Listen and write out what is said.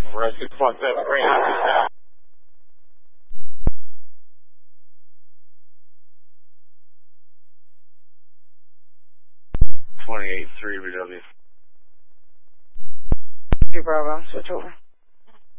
Red 617, bring it down. 28-3 BW. Bravo, switch over.